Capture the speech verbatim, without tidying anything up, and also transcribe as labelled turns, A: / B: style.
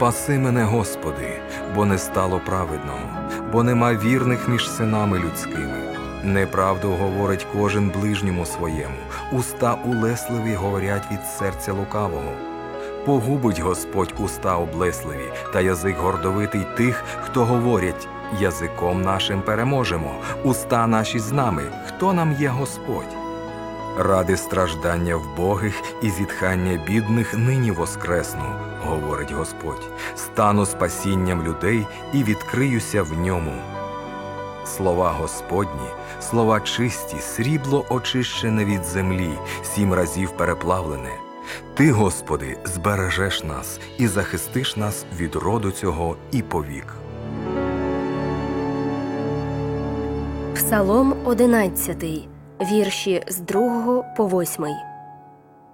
A: Спаси мене, Господи, бо не стало праведного, бо нема вірних між синами людськими. Неправду говорить кожен ближньому своєму, уста улесливі говорять від серця лукавого. Погубить Господь уста облесливі та язик гордовитий тих, хто говорять: язиком нашим переможемо, уста наші з нами, хто нам є Господь? Ради страждання вбогих і зітхання бідних нині воскресну, говорить Господь, стану спасінням людей і відкриюся в ньому. Слова Господні, слова чисті, срібло очищене від землі, сім разів переплавлене. Ти, Господи, збережеш нас і захистиш нас від роду цього і повік.
B: Псалом одинадцятий, вірші з другого по восьмий.